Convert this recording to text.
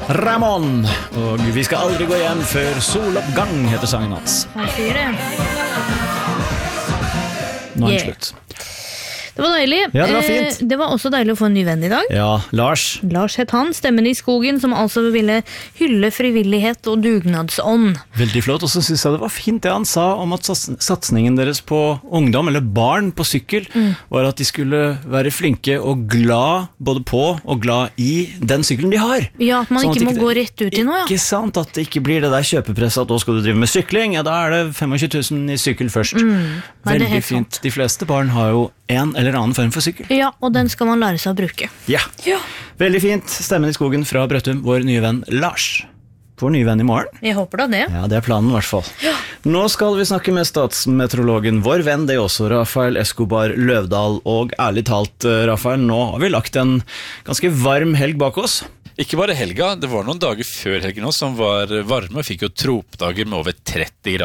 Ramón, og vi skal aldri gå hjem før soloppgang, heter sangen hans. Han sier det. Nå er det slutt. Det var deilig. Ja, det var fint. Det var også deilig å få en ny venn i dag. Ja, Lars. Lars het han, stemmen i skogen, som altså ville hylle frivillighet og dugnadsånd. Veldig flott, og så synes jeg det var fint det han sa om at satsningen deres på ungdom, eller barn på sykkel, var at de skulle være flinke og glad både på og glad i den sykkelen de har. Ja, at man Sånn at ikke må gå rett ut i noe, ja. Ikke sant, at det ikke blir det der kjøpepresset at da skal du drive med sykling, ja da er det 25 000 i sykkel først. Nei, det er Veldig helt fint. sant. De fleste barn har jo en eller annen form for sykkel. Ja, og den skal man lære seg å bruke. Ja, veldig fint. Stemmen i skogen fra Brøttum, vår nye venn Lars. Vår nye venn i morgen. Jeg håper da det. Ja, det er planen i hvert fall. Nå skal vi snakke med statsmeteorologen, vår venn, det er også Rafael Escobar Løvdahl. Og ærlig talt, Rafael, nå har vi lagt en ganske varm helg bak oss. Ikke bare helga, det var noen dager før helgen også som var varme og fikk jo tropdager med over 30 grader.